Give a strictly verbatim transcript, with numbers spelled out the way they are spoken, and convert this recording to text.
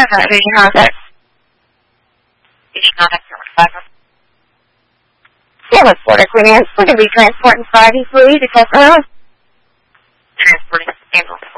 five, who's your contact? Who's your contact number five? Yeah, let's order Queen Anne's. We're going to be transporting Friday, please, to Tesla. Transporting ambulance.